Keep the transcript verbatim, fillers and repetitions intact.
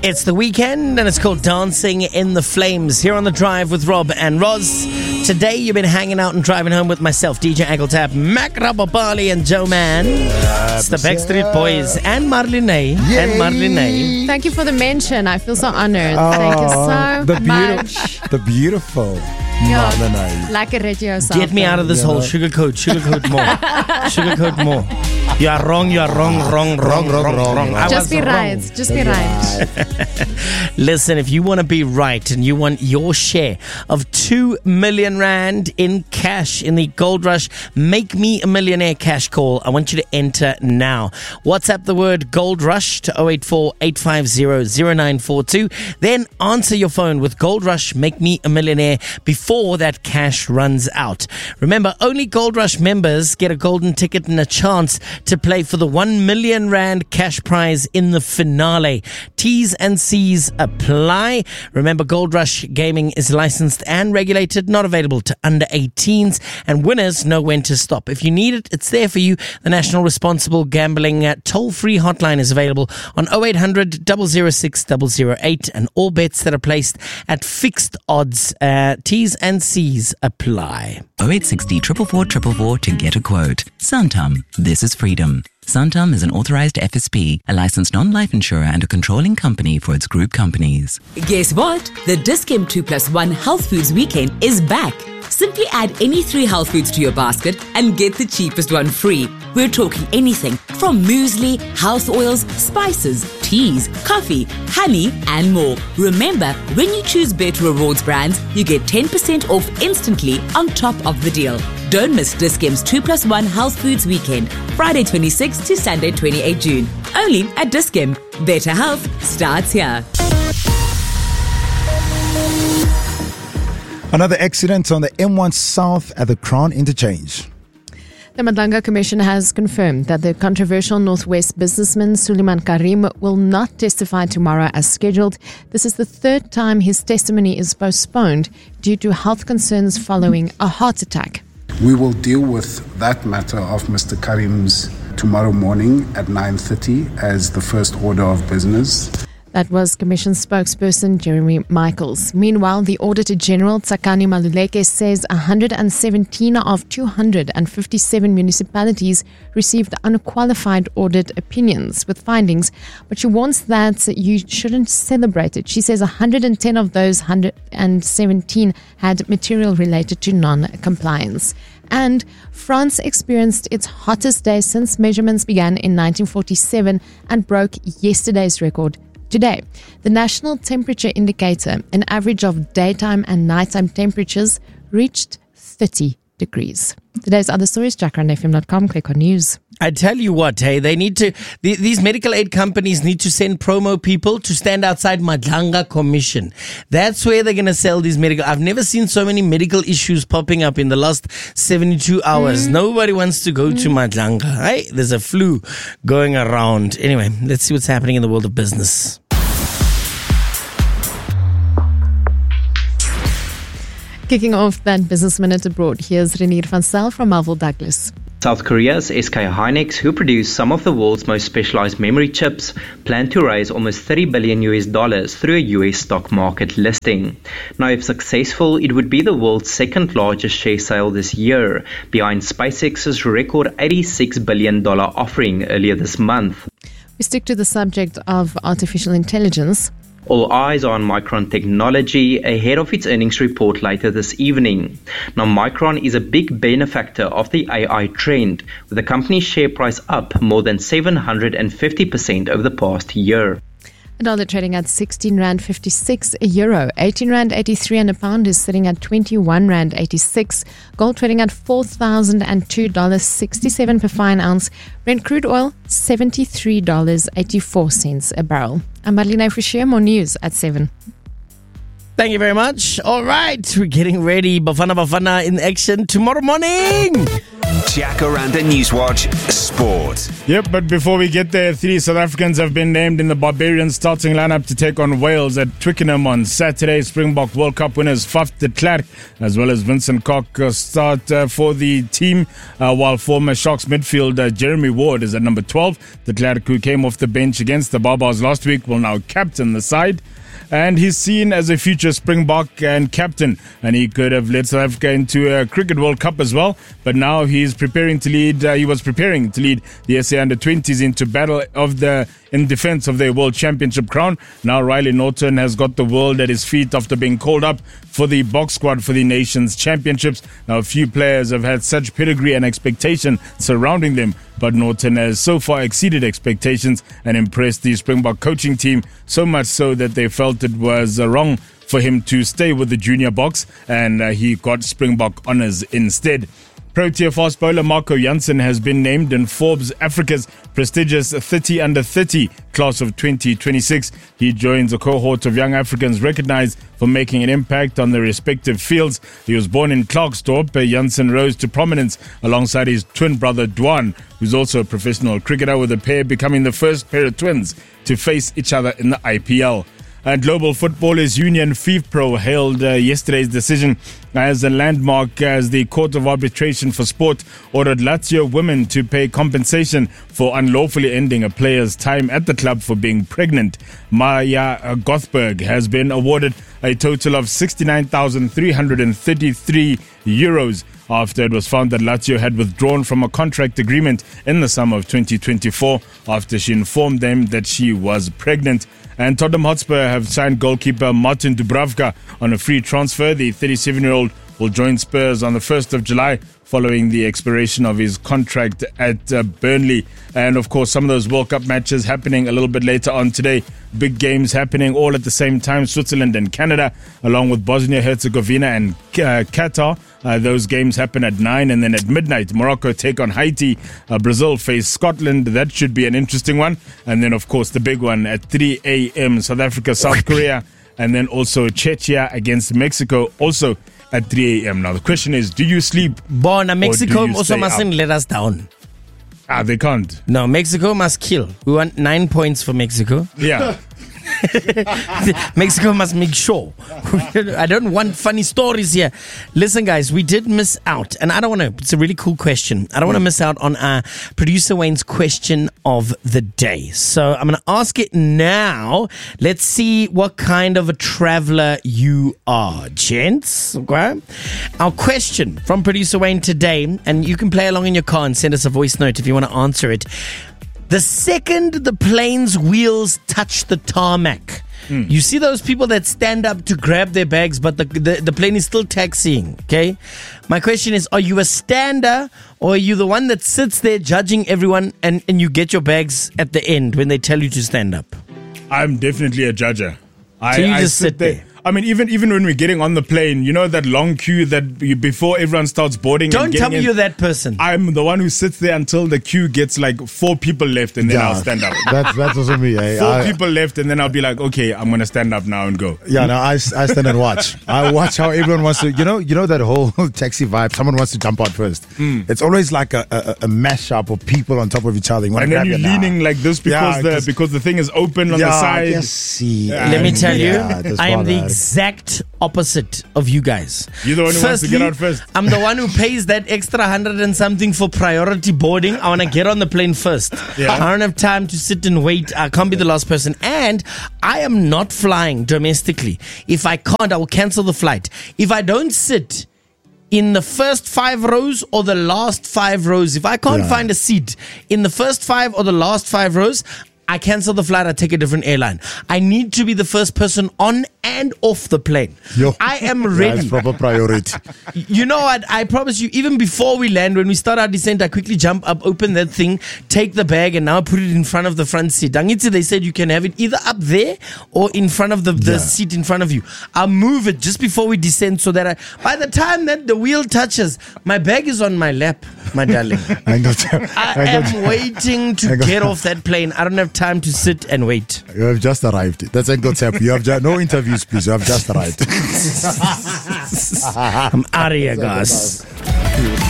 It's the weekend and it's called Dancing in the Flames here on The Drive with Rob and Roz. Today you've been hanging out and driving home with myself, D J Aggletap, Mac Rababali and Joe Man. Uh, it's the Backstreet Boys and Marlene. And Marlene. Thank you for the mention. I feel so honored. Oh, Thank you so the much. Beautiful, the beautiful Ja, Marlene. lekker radio sound. Get me out of this Yeah. whole sugarcoat, sugarcoat more. Sugarcoat more. You are wrong, you are wrong, wrong, wrong, wrong, wrong. wrong. wrong. I Just was be wrong. right. Just be right. Listen, if you want to be right and you want your share of two million rand in cash in the Gold Rush Make Me a Millionaire cash call, I want you to enter now. WhatsApp the word Gold Rush to oh eight four, eight five zero, zero nine four two. Then answer your phone with Gold Rush Make Me a Millionaire before that cash runs out. Remember, only Gold Rush members get a golden ticket and a chance to play for the one million rand cash prize in the finale. T's and C's apply. Remember, Gold Rush Gaming is licensed and regulated, not available to under eighteens, and winners know when to stop. If you need it, it's there for you. The National Responsible Gambling uh, toll-free hotline is available on oh eight hundred, double oh six, double oh eight, and all bets that are placed at fixed odds. Uh, T's and C's apply. oh eight six zero, four four four four four to get a quote. Santam, this is freedom. Santam is an authorized F S P, a licensed non-life insurer and a controlling company for its group companies. Guess what? The Dis-Chem two plus one Health Foods Weekend is back. Simply add any three health foods to your basket and get the cheapest one free. We're talking anything from muesli, health oils, spices, teas, coffee, honey, and more. Remember, when you choose Better Rewards brands, you get ten percent off instantly on top of the deal. Don't miss Dis-Chem's two plus one Health Foods Weekend, Friday twenty-sixth to Sunday twenty-eighth of June. Only at Dis-Chem. Better health starts here. Another accident on the M one South at the Crown Interchange. The Madlanga Commission has confirmed that the controversial Northwest businessman Suleiman Karim will not testify tomorrow as scheduled. This is the third time his testimony is postponed due to health concerns following a heart attack. We will deal with that matter of Mister Karim's tomorrow morning at nine thirty as the first order of business. That was Commission spokesperson Jeremy Michaels. Meanwhile, the Auditor General Tsakani Maluleke says one hundred seventeen of two hundred fifty-seven municipalities received unqualified audit opinions with findings, but she warns that you shouldn't celebrate it. She says one hundred ten of those one hundred seventeen had material related to non-compliance. And France experienced its hottest day since measurements began in nineteen forty-seven and broke yesterday's record today. The National Temperature Indicator, an average of daytime and nighttime temperatures, reached thirty degrees. Today's other stories, jack rand f m dot com. Click on news. I tell you what, hey, they need to, the, these medical aid companies need to send promo people to stand outside Madlanga Commission. That's where they're going to sell these medical. I've never seen so many medical issues popping up in the last seventy-two hours. Mm. Nobody wants to go mm. to Madlanga. Hey, there's a flu going around. Anyway, let's see what's happening in the world of business. Kicking off that Business Minute abroad, here's Renier van Zyl from Marvel Douglas. South Korea's S K Hynix, who produce some of the world's most specialized memory chips, plan to raise almost thirty billion U S dollars through a U S stock market listing. Now, if successful, it would be the world's second largest share sale this year, behind SpaceX's record eighty-six billion dollars offering earlier this month. We stick to the subject of artificial intelligence. All eyes are on Micron Technology ahead of its earnings report later this evening. Now, Micron is a big benefactor of the A I trend, with the company's share price up more than seven hundred fifty percent over the past year. A dollar trading at sixteen rand fifty-six a euro, eighteen rand eighty-three, and a pound is sitting at twenty-one rand eighty-six. Gold trading at four thousand two dollars sixty-seven per fine ounce. Brent crude oil seventy-three dollars eighty-four a barrel. I'm Marlene Fischer, more news at seven. Thank you very much. All right, we're getting ready. Bafana Bafana in action tomorrow morning. Jacaranda Newswatch Sport. Yep, but before we get there, three South Africans have been named in the Barbarians starting lineup to take on Wales at Twickenham on Saturday. Springbok World Cup winners Faf de Klerk as well as Vincent Koch uh, start uh, for the team, uh, while former Sharks midfielder uh, Jeremy Ward is at number twelve. De Klerk, who came off the bench against the Barbars last week, will now captain the side. And he's seen as a future Springbok and captain, and he could have led South Africa into a Cricket World Cup as well. But now he's preparing to lead. Uh, he was preparing to lead the S A under twenties into battle of the in defence of their World Championship crown. Now Riley Norton has got the world at his feet after being called up for the box squad for the Nations Championships. Now a few players have had such pedigree and expectation surrounding them, but Norton has so far exceeded expectations and impressed the Springbok coaching team, so much so that they felt it was uh, wrong for him to stay with the junior box, and uh, he got Springbok honours instead. Protea fast bowler Marco Jansen has been named in Forbes Africa's prestigious thirty under thirty class of twenty twenty-six. He joins a cohort of young Africans recognized for making an impact on their respective fields. He was born in Klerksdorp. Jansen rose to prominence alongside his twin brother Dwan, who's also a professional cricketer, with the pair becoming the first pair of twins to face each other in the I P L. And Global Footballers Union FIFPro hailed uh, yesterday's decision as a landmark, as the Court of Arbitration for Sport ordered Lazio women to pay compensation for unlawfully ending a player's time at the club for being pregnant. Maya Gothberg has been awarded a total of sixty-nine thousand three hundred thirty-three euros after it was found that Lazio had withdrawn from a contract agreement in the summer of twenty twenty-four after she informed them that she was pregnant. And Tottenham Hotspur have signed goalkeeper Martin Dubravka on a free transfer. The thirty-seven-year-old will join Spurs on the first of July following the expiration of his contract at uh, Burnley. And of course, some of those World Cup matches happening a little bit later on today. Big games happening all at the same time. Switzerland and Canada, along with Bosnia-Herzegovina and uh, Qatar. Uh, those games happen at nine, and then at midnight, Morocco take on Haiti. Uh, Brazil face Scotland. That should be an interesting one. And then, of course, the big one at three a.m. South Africa, South Korea, and then also Czechia against Mexico, also at three a.m. Now, the question is, do you sleep? Bona, Mexico also mustn't up? let us down. Ah, they can't. No, Mexico must kill. We want nine points for Mexico. Yeah. Mexico must make sure. I don't want funny stories here. Listen, guys, we did miss out, and I don't want to. It's a really cool question. I don't want to miss out on our producer Wayne's question of the day. So I'm going to ask it now. Let's see what kind of a traveler you are, gents. Okay. Our question from producer Wayne today, and you can play along in your car and send us a voice note if you want to answer it. The second the plane's wheels touch the tarmac, mm. you see those people that stand up to grab their bags, but the, the, the plane is still taxiing, okay? My question is, are you a stander, or are you the one that sits there judging everyone and, and you get your bags at the end when they tell you to stand up? I'm definitely a judger. I, so you I just sit sit there. there. I mean, even even when we're getting on the plane, you know that long queue that you, before everyone starts boarding. Don't and tell me in, you're that person. I'm the one who sits there until the queue gets like four people left, and then Yeah. I'll stand up. That's that's also me. Eh? Four I, people left, and then I'll be like, okay, I'm gonna stand up now and go. Yeah, no, I, I stand and watch. I watch how everyone wants to, you know, you know that whole taxi vibe. Someone wants to jump out first. Mm. It's always like a, a, a mashup of people on top of each other. You want And to then grab you're your- leaning nah. like this because Yeah, the just- because the thing is open on yeah, the side. Just see. Yeah. Let me tell you, Yeah, that's I am the bad. exact opposite of you guys. You're the one who wants to get out first. I'm the one who pays that extra hundred and something for priority boarding. I want to get on the plane first. Yeah. I don't have time to sit and wait. I can't be the last person. And I am not flying domestically. If I can't, I will cancel the flight. If I don't sit in the first five rows or the last five rows, if I can't Yeah. find a seat in the first five or the last five rows, I cancel the flight. I take a different airline. I need to be the first person on and off the plane. Yo. I am Yeah, ready. it's proper priority. You know what? I promise you, even before we land, when we start our descent, I quickly jump up, open that thing, take the bag, and now put it in front of the front seat. Dangitsi, they said you can have it either up there or in front of the, the Yeah. seat in front of you. I'll move it just before we descend so that I, by the time that the wheel touches, my bag is on my lap, my darling. I got I I got am waiting to I got- get off that plane. I don't have time to sit and wait. You have just arrived. That's Engotep. You have just, no interview. reviews, please. You have just right. I'm out of here, guys.